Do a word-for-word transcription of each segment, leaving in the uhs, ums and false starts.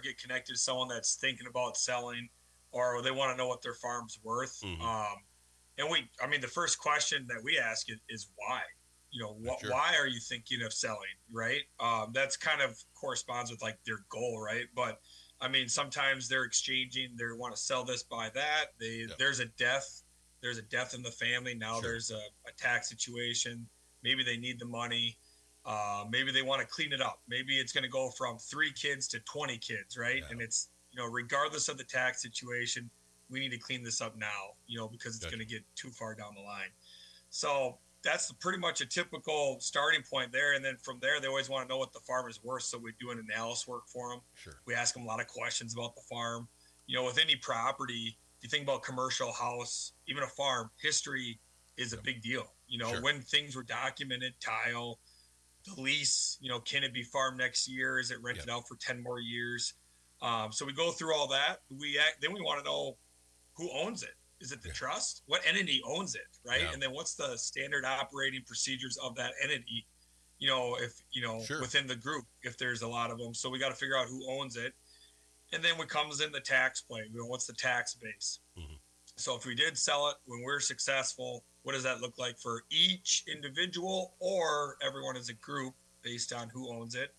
get connected to someone that's thinking about selling, or they want to know what their farm's worth. Mm-hmm. Um, and we, I mean, the first question that we ask is, is why. You know, wh- Sure. why are you thinking of selling, right? Um, that's kind of corresponds with like their goal, right? But I mean, sometimes they're exchanging. They want to sell this, buy that. They Yep. there's a death. There's a death in the family. Now Sure. there's a, a tax situation. Maybe they need the money. Uh, maybe they want to clean it up. Maybe it's going to go from three kids to twenty kids, right? Yeah. And it's, you know, regardless of the tax situation, we need to clean this up now, you know, because it's Gotcha. going to get too far down the line. So that's pretty much a typical starting point there. And then from there, they always want to know what the farm is worth. So we do an analysis work for them. Sure. We ask them a lot of questions about the farm. You know, with any property, if you think about commercial, house, even a farm, history is a Yep. big deal. You know, Sure. when things were documented, tile, the lease, you know, can it be farmed next year? Is it rented Yep. out for ten more years? Um, so we go through all that. We act, then we want to know who owns it. Is it the Yeah. trust? What entity owns it, right? Yeah. And then what's the standard operating procedures of that entity? You know, if, you know, Sure. within the group, if there's a lot of them. So we got to figure out who owns it. And then what comes in the tax play, you know, what's the tax base? Mm-hmm. So if we did sell it, when we're successful, what does that look like for each individual or everyone as a group based on who owns it?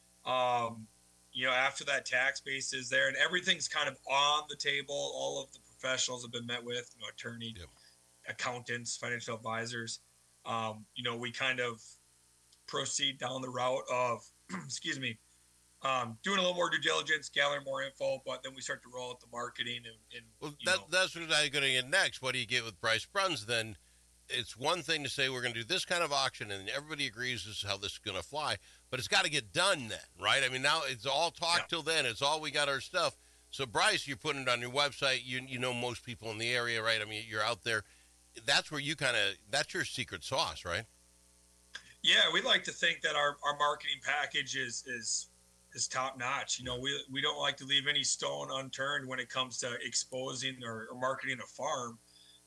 Um, you know, after that tax base is there and everything's kind of on the table, all of the professionals have been met with, you know, attorney, Yep. accountants, financial advisors. Um, you know, we kind of proceed down the route of, excuse me, um, doing a little more due diligence, gathering more info, but then we start to roll out the marketing and, and Well, you that, know, that's what I'm going to get next. What do you get with Bryce Bruns? Then it's one thing to say we're going to do this kind of auction and everybody agrees this is how this is going to fly, but it's got to get done then, right? I mean, now it's all talk Yeah. till then. It's all we got our stuff. So, Bryce, you're putting it on your website. You you know most people in the area, right? I mean, you're out there. That's where you kind of, that's your secret sauce, right? Yeah, we like to think that our, our marketing package is is is top notch. You know, we we don't like to leave any stone unturned when it comes to exposing or, or marketing a farm.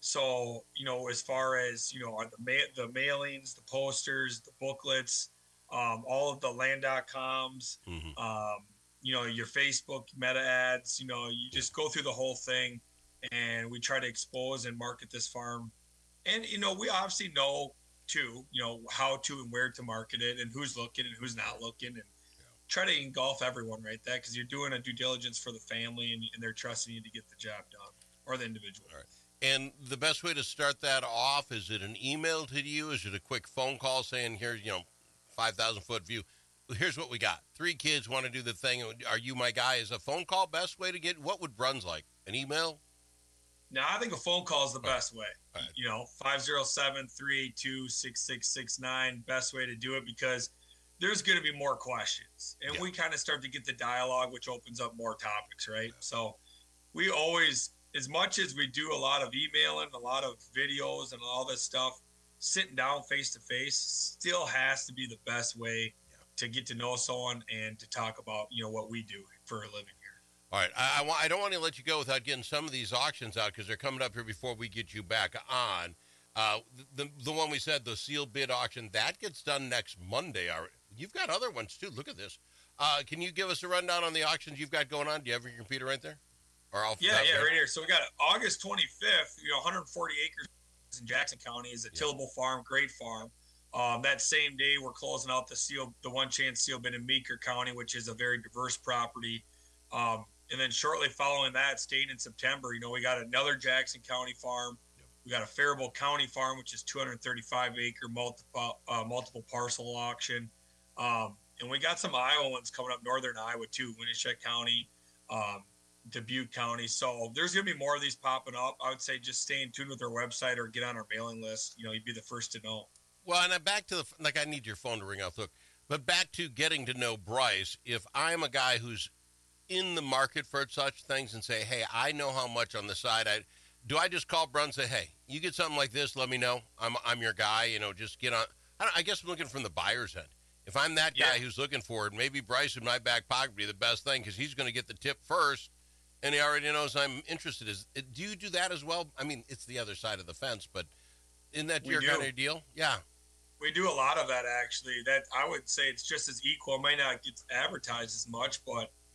So, you know, as far as, you know, are the ma- the mailings, the posters, the booklets, um, all of the land dot coms, Mm-hmm. um, you know, your Facebook meta ads, you know, you just go through the whole thing and we try to expose and market this farm. And, you know, we obviously know too, you know, how to and where to market it and who's looking and who's not looking and try to engulf everyone right there because you're doing a due diligence for the family and, and they're trusting you to get the job done or the individual. All right. And the best way to start that off, is it an email to you? Is it a quick phone call saying, here's, you know, five thousand foot view? Here's what we got. Three kids want to do the thing. Are you my guy? Is a phone call best way to get, what would Bruns like? An email? Now, I think a phone call is the All right. best way. All right. You know, five oh seven, three eight two, six six six nine, best way to do it because there's going to be more questions. And Yeah. we kind of start to get the dialogue, which opens up more topics, right? So we always, as much as we do a lot of emailing, a lot of videos and all this stuff, sitting down face to face still has to be the best way Yeah. to get to know someone and to talk about, you know, what we do for a living here. All right. I, I, wa- I don't want to let you go without getting some of these auctions out because they're coming up here before we get you back on. Uh, the the one we said, the sealed bid auction, that gets done next Monday. All right. You've got other ones, too. Look at this. Uh, can you give us a rundown on the auctions you've got going on? Do you have your computer right there? Or I'll Yeah, yeah, right here. So we got August twenty-fifth, you know, one hundred forty acres in Jackson County is a Yeah. tillable farm, great farm. Um, that same day, we're closing out the seal, the one chance seal bid in Meeker County, which is a very diverse property. Um, and then shortly following that, staying in September, you know, we got another Jackson County farm. Yep. We got a Faribault County farm, which is two hundred thirty-five acre multiple uh, multiple parcel auction. Um, and we got some Iowa ones coming up, northern Iowa too, Winneshiek County, um, Dubuque County. So there's going to be more of these popping up. I would say just stay in tune with our website or get on our mailing list. You know, you'd be the first to know. Well, and I'm back to the, like, I need your phone to ring off the hook, but back to getting to know Bryce. If I'm a guy who's in the market for such things and say, hey, I know how much on the side, I do I just call Bruns and say, hey, you get something like this, let me know. I'm I'm your guy, you know, just get on. I, don't, I guess I'm looking from the buyer's end. If I'm that guy Yeah. who's looking for it, maybe Bryce in my back pocket would be the best thing because he's going to get the tip first, and he already knows I'm interested. Is do you do that as well? I mean, it's the other side of the fence, but isn't that We your do. kind of deal? Yeah. We do a lot of that actually. That I would say it's just as equal. It might not get advertised as much, but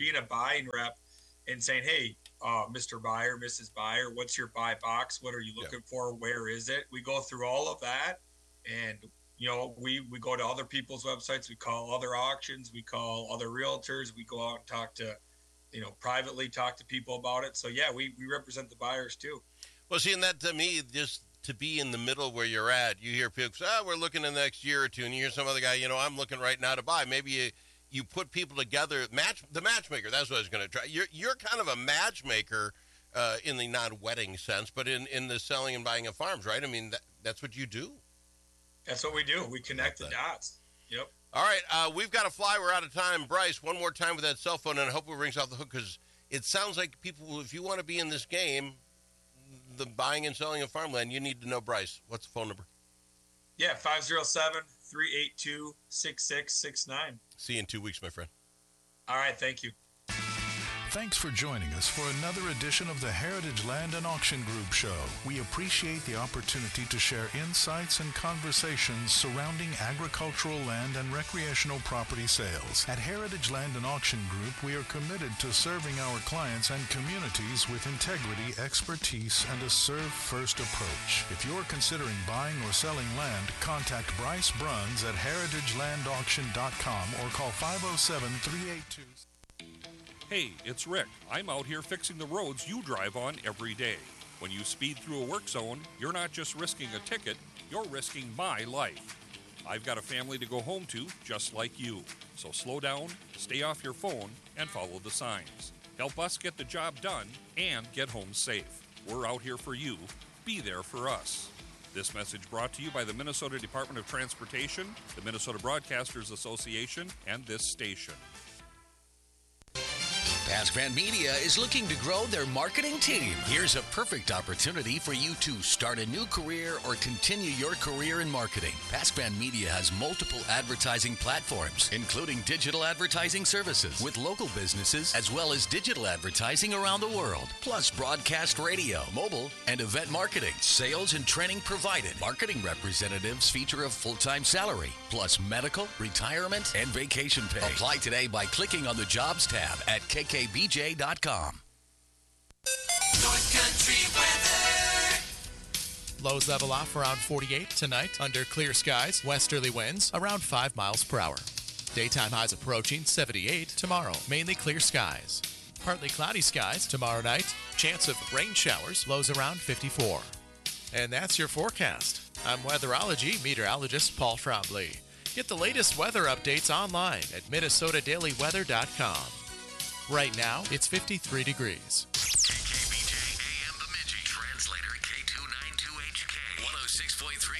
being a buying rep and saying, hey, uh, Mister Buyer, Missus Buyer, what's your buy box? What are you looking yeah. for? Where is it? We go through all of that. And, you know, we, we go to other people's websites. We call other auctions. We call other realtors. We go out and talk to, you know, privately talk to people about it. So, yeah, we, we represent the buyers, too. Well, see, and that to me, just to be in the middle where you're at, you hear people say, oh, we're looking in the next year or two. And you hear some other guy, you know, I'm looking right now to buy. Maybe you, you put people together, match the matchmaker. That's what I was going to try. You're, you're kind of a matchmaker uh, in the non-wedding sense, but in, in the selling and buying of farms, right? I mean, that, that's what you do. That's what we do. We connect the dots. Yep. All right. Uh, we've got to fly. We're out of time. Bryce, one more time with that cell phone, and I hope it rings off the hook, because it sounds like people, if you want to be in this game, the buying and selling of farmland, you need to know Bryce. What's the phone number? Yeah, five oh seven, three eight two, six six six nine. See you in two weeks, my friend. All right. Thank you. Thanks for joining us for another edition of the Heritage Land and Auction Group Show. We appreciate the opportunity to share insights and conversations surrounding agricultural land and recreational property sales. At Heritage Land and Auction Group, we are committed to serving our clients and communities with integrity, expertise, and a serve-first approach. If you're considering buying or selling land, contact Bryce Bruns at heritage land auction dot com or call five oh seven, three eight two. Hey, it's Rick. I'm out here fixing the roads you drive on every day. When you speed through a work zone, you're not just risking a ticket, you're risking my life. I've got a family to go home to, just like you. So slow down, stay off your phone, and follow the signs. Help us get the job done and get home safe. We're out here for you. Be there for us. This message brought to you by the Minnesota Department of Transportation, the Minnesota Broadcasters Association, and this station. Pascman Media is looking to grow their marketing team. Here's a perfect opportunity for you to start a new career or continue your career in marketing. Pascman Media has multiple advertising platforms, including digital advertising services with local businesses, as well as digital advertising around the world, plus broadcast radio, mobile, and event marketing. Sales and training provided. Marketing representatives feature a full-time salary, plus medical, retirement, and vacation pay. Apply today by clicking on the Jobs tab at K K B J dot com. North Country weather. Lows level off around forty-eight tonight under clear skies. Westerly winds around five miles per hour. Daytime highs approaching seventy-eight tomorrow. Mainly clear skies. Partly cloudy skies tomorrow night. Chance of rain showers. Lows around fifty-four. And that's your forecast. I'm weatherology meteorologist Paul Trombley. Get the latest weather updates online at minnesota daily weather dot com. Right now, it's fifty-three degrees. K K B J A M Bemidji. Translator K two ninety-two H K. one oh six point three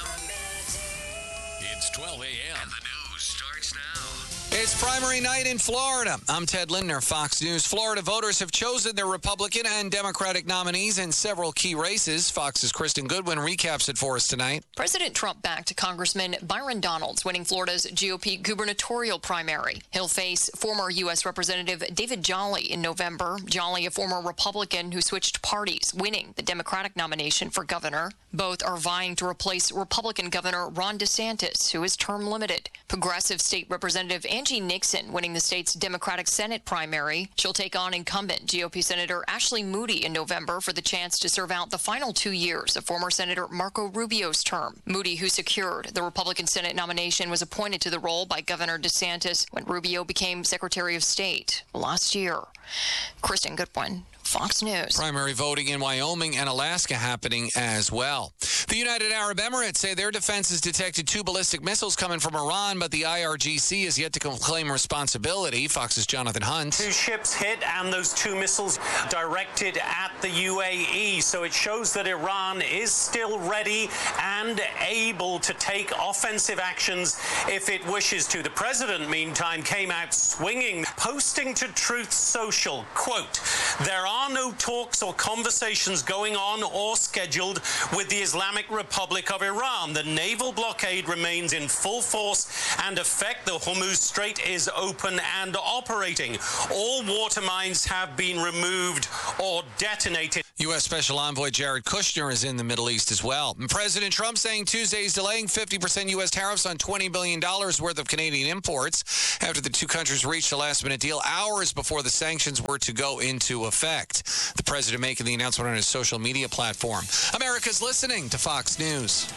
F M. It's twelve a.m. and the news starts now. It's primary night in Florida. I'm Ted Lindner, Fox News. Florida voters have chosen their Republican and Democratic nominees in several key races. Fox's Kristen Goodwin recaps it for us tonight. President Trump backed Congressman Byron Donalds, winning Florida's G O P gubernatorial primary. He'll face former U S Representative David Jolly in November. Jolly, a former Republican who switched parties, winning the Democratic nomination for governor. Both are vying to replace Republican Governor Ron DeSantis, who is term limited. Progressive State Representative Angie Nixon winning the state's Democratic Senate primary. She'll take on incumbent G O P Senator Ashley Moody in November for the chance to serve out the final two years of former Senator Marco Rubio's term. Moody, who secured the Republican Senate nomination, was appointed to the role by Governor DeSantis when Rubio became Secretary of State last year. Kristen Goodwin, Fox News. Primary voting in Wyoming and Alaska happening as well. The United Arab Emirates say their defense has detected two ballistic missiles coming from Iran, but the I R G C is yet to claim responsibility. Fox's Jonathan Hunt. Two ships hit and those two missiles directed at the U A E. So it shows that Iran is still ready and able to take offensive actions if it wishes to. The president, meantime, came out swinging, posting to Truth Social, quote, "There are no talks or conversations going on or scheduled with the Islamic Republic of Iran. The naval blockade remains in full force and effect. The Hormuz Strait is open and operating. All water mines have been removed or detonated. U S. Special Envoy Jared Kushner is in the Middle East as well. And President Trump saying Tuesday is delaying fifty percent U S tariffs on twenty billion dollars worth of Canadian imports after the two countries reached a last-minute deal hours before the sanctions were to go into effect. The president making the announcement on his social media platform. America's listening to Fox News.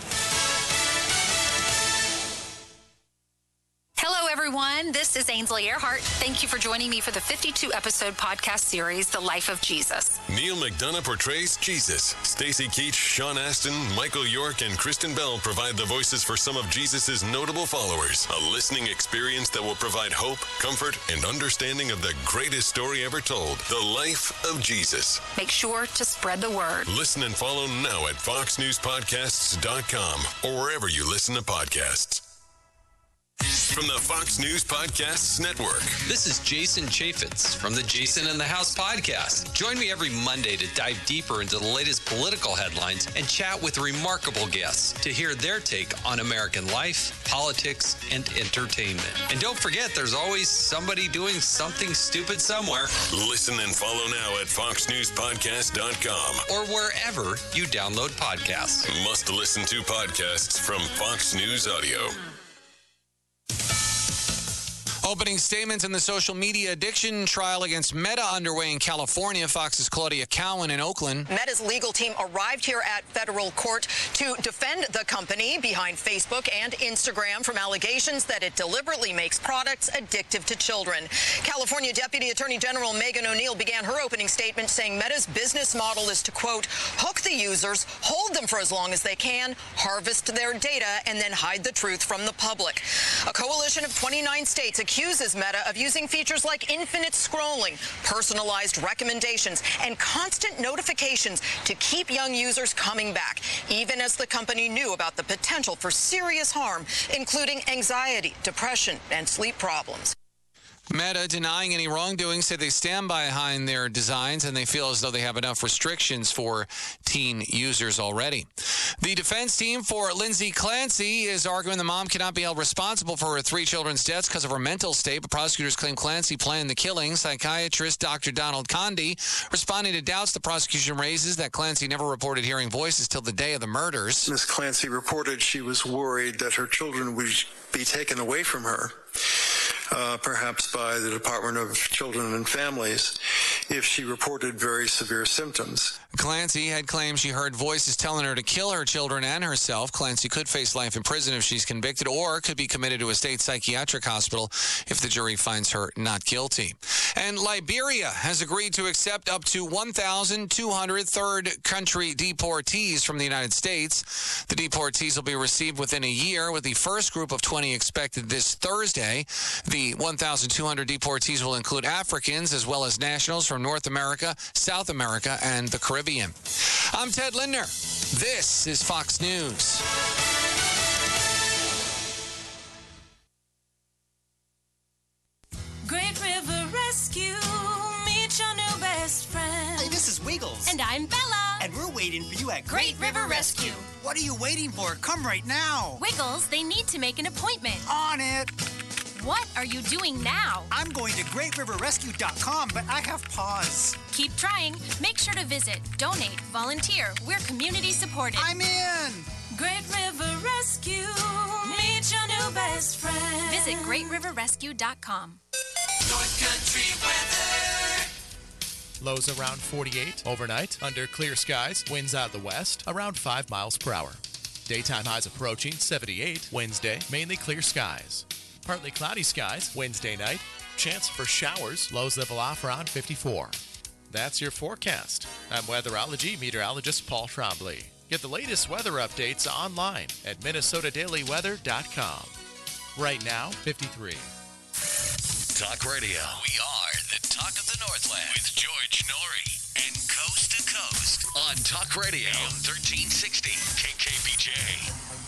Hello, everyone. This is Ainsley Earhart. Thank you for joining me for the fifty-two episode podcast series, The Life of Jesus. Neil McDonough portrays Jesus. Stacey Keach, Sean Astin, Michael York, and Kristen Bell provide the voices for some of Jesus' notable followers. A listening experience that will provide hope, comfort, and understanding of the greatest story ever told, The Life of Jesus. Make sure to spread the word. Listen and follow now at fox news podcasts dot com or wherever you listen to podcasts. From the Fox News Podcasts Network. This is Jason Chaffetz from the Jason in the House podcast. Join me every Monday to dive deeper into the latest political headlines and chat with remarkable guests to hear their take on American life, politics, and entertainment. And don't forget, there's always somebody doing something stupid somewhere. Listen and follow now at fox news podcast dot com or wherever you download podcasts. Must listen to podcasts from Fox News Audio. Opening statements in the social media addiction trial against Meta underway in California. Fox's Claudia Cowan in Oakland. Meta's legal team arrived here at federal court to defend the company behind Facebook and Instagram from allegations that it deliberately makes products addictive to children. California Deputy Attorney General Megan O'Neill began her opening statement saying Meta's business model is to, quote, hook the users, hold them for as long as they can, harvest their data, and then hide the truth from the public. A coalition of twenty-nine states accuses Meta of using features like infinite scrolling, personalized recommendations, and constant notifications to keep young users coming back, even as the company knew about the potential for serious harm, including anxiety, depression, and sleep problems. Meta denying any wrongdoing, said they stand behind their designs and they feel as though they have enough restrictions for teen users already. The defense team for Lindsay Clancy is arguing the mom cannot be held responsible for her three children's deaths because of her mental state, but prosecutors claim Clancy planned the killing. Psychiatrist Doctor Donald Conde responding to doubts the prosecution raises that Clancy never reported hearing voices till the day of the murders. Miz Clancy reported she was worried that her children would be taken away from her. Uh, perhaps by the Department of Children and Families, if she reported very severe symptoms. Clancy had claimed she heard voices telling her to kill her children and herself. Clancy could face life in prison if she's convicted or could be committed to a state psychiatric hospital if the jury finds her not guilty. And Liberia has agreed to accept up to one thousand two hundred third country deportees from the United States. The deportees will be received within a year, with the first group of twenty expected this Thursday. The one thousand two hundred deportees will include Africans as well as nationals from North America, South America, and the Caribbean. I'm Ted Lindner. This is Fox News. Great River Rescue, meet your new best friend. Hey, this is Wiggles. And I'm Bella. And we're waiting for you at Great River Rescue. What are you waiting for? Come right now. Wiggles, they need to make an appointment. On it. What are you doing now? I'm going to great river rescue dot com, but I have pause. Keep trying. Make sure to visit, donate, volunteer. We're community supported. I'm in. Great River Rescue, meet your new best friend. Visit great river rescue dot com. North Country weather. Lows around forty-eight. Overnight, under clear skies. Winds out of the west, around five miles per hour. Daytime highs approaching seventy-eight. Wednesday, mainly clear skies. Partly cloudy skies Wednesday night. Chance for showers. Lows level off around fifty-four. That's your forecast. I'm weatherology meteorologist Paul Trombley. Get the latest weather updates online at minnesota daily weather dot com. Right now, fifty-three. Talk Radio. We are the talk of the Northland with George Norrie and Coast to Coast on Talk Radio thirteen sixty K K B J.